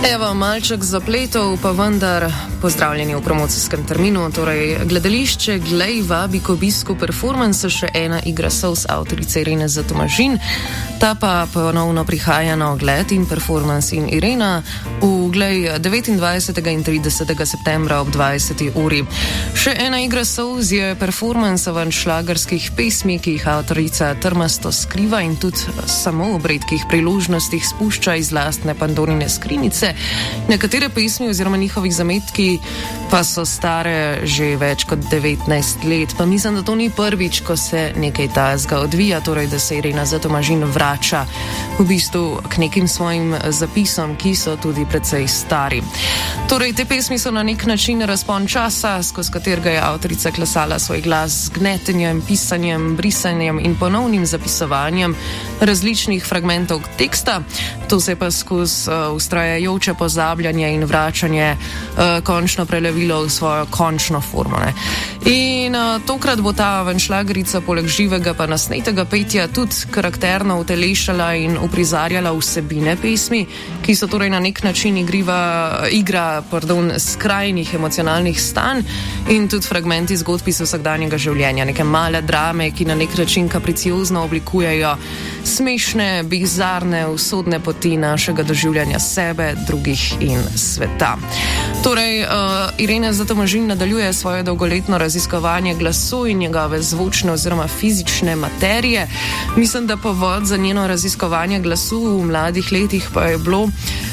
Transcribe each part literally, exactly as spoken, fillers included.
Evo, malček zapletov, pa vendar pozdravljeni v promocijskem terminu. Torej, gledališče Glej vabi k obisku performansa še ena igra Solz avtorice Irene Z. Tomažin. Ta pa ponovno prihaja na ogled in performans in Irena v Glej devetindvajsetega in tridesetega septembra ob dvajseti uri. Še ena igra Solz je performans avantšlagerskih pesmi, ki jih avtorica trmasto skriva in tudi samo ob redkih priložnostih spušča iz lastne Pandorine skrinjice. Nekatere pesmi oziroma njihovi zametki pa so stare že več kot devetnajst let. Pa mislim, da to ni prvič, ko se nekaj tazga odvija, torej da se Irena Z. Tomažin vrača v bistvu k nekim svojim zapisom, ki so tudi precej stari. Torej, te pesmi so na nek način razpon časa, skozi katerega je avtorica klesala svoj glas z gnetenjem, pisanjem, brisanjem in ponovnim zapisovanjem različnih fragmentov teksta. To se je pa skozi uh, ustrajajoče pozabljanje in vračanje uh, končno prelevilo v svojo končno formo. Ne? In uh, tokrat bo ta avantšlagerica poleg živega pa nasnetega petja tudi karakterno utelešala in uprizarjala vsebine pesmi, ki so torej na nek način igriva, igra pardon, skrajnih emocionalnih stanj in tudi fragmenti zgodb iz vsakdanjega življenja, neke male drame, ki na nek način kapriciozno oblikujejo smešne, bizarne, usodne poti našega doživljanja sebe, drugih in sveta. Torej, uh, Irena Z. Tomažin nadaljuje svoje dolgoletno raziskovanje glasu in njegove zvočne oziroma fizične materije. Mislim, da povod za njeno raziskovanje glasu v mladih letih pa je bilo,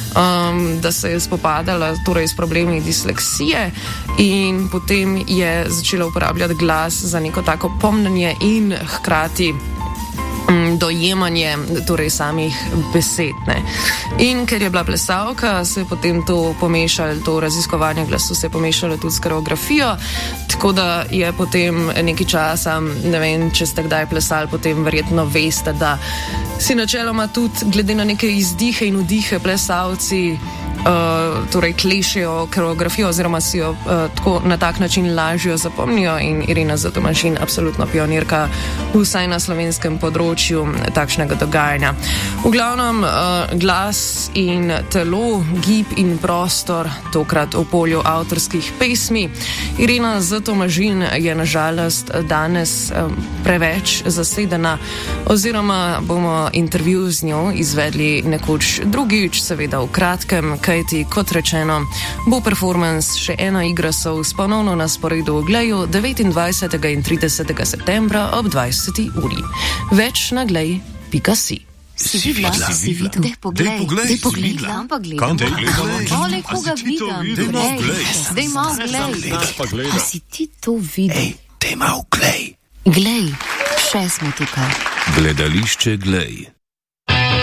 Um, da se je spopadala torej, s problemi disleksije in potem je začela uporabljati glas za neko tako pomnjenje in hkrati um, dojemanje torej, samih besed. Ne. In ker je bila plesalka, se je potem to pomešalo, to raziskovanje glasu se je pomešalo tudi s koreografijo, tako da je potem nekaj časa, ne vem, če ste kdaj plesali, potem verjetno veste, da si načeloma tudi glede na neke izdihe in vdihe plesalci uh, torej klešejo koreografijo oziroma si jo uh, tako, na tak način lažjo zapomnijo in Irena Z. Tomažin absolutno pionirka vsaj na slovenskem področju takšnega dogajanja. V glavnem uh, glas in telo, gib in prostor, tokrat v polju avtorskih pesmi. Irena Z. Tomažin je nažalost danes um, preveč zasedena oziroma bomo intervju z njo izvedli nekoč drugič, seveda v kratkem, kajti, kot rečeno, bo performans še ena igra Solz ponovno na sporedu v Gleju devetindvajsetega in tridesetega septembra ob dvajseti uri. Več na glej pika si. Si videla, si videla, dej poglej, dej poglej, kam pa gledam, kam pa gledam, ole koga vidim, dej malo glej, a si ti to videl? Ej, dej malo glej. Glej, še smo tukaj. Gledališče Glej.